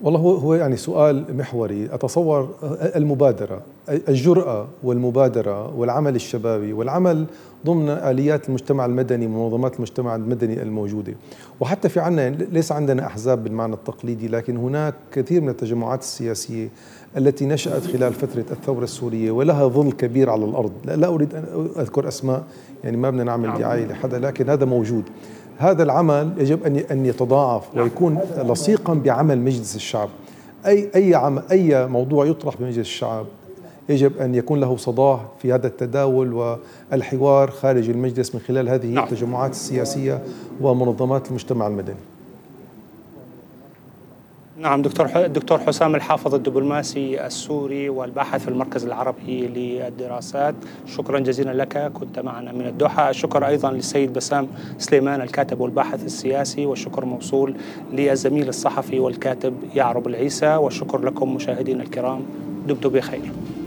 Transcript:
والله هو يعني سؤال محوري. أتصور المبادرة، الجرأة والمبادرة والعمل الشبابي والعمل ضمن آليات المجتمع المدني ومنظمات المجتمع المدني الموجودة. وحتى في عنا ليس عندنا أحزاب بالمعنى التقليدي، لكن هناك كثير من التجمعات السياسية التي نشأت خلال فترة الثورة السورية ولها ظل كبير على الأرض. لا أريد أن أذكر أسماء، يعني ما بدنا نعمل دعاية لحدا، لكن هذا موجود. هذا العمل يجب أن يتضاعف ويكون لصيقا بعمل مجلس الشعب. أي موضوع يطرح بمجلس الشعب يجب أن يكون له صداه في هذا التداول والحوار خارج المجلس من خلال هذه التجمعات السياسية ومنظمات المجتمع المدني. نعم دكتور حسام الحافظ، الدبلوماسي السوري والباحث في المركز العربي للدراسات، شكرا جزيلا لك، كنت معنا من الدوحة. الشكر أيضا للسيد بسام سليمان الكاتب والباحث السياسي، والشكر موصول للزميل الصحفي والكاتب يعرب العيسى، والشكر لكم مشاهدينا الكرام، دمتم بخير.